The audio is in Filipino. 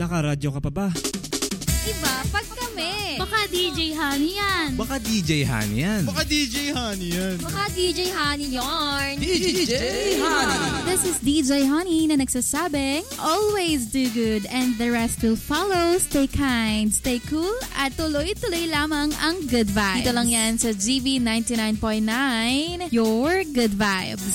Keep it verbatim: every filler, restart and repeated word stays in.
Nakaradyo ka pa ba? Iba pag kami. Baka D J Honey yan. Baka D J Honey yan. Baka D J Honey yan. Baka D J Honey yarn. D J Honey. This is D J Honey na nagsasabing, always do good and the rest will follow. Stay kind, stay cool, at tuloy-tuloy lamang ang good vibes. Dito lang yan sa G V ninety-nine point nine, your good vibes.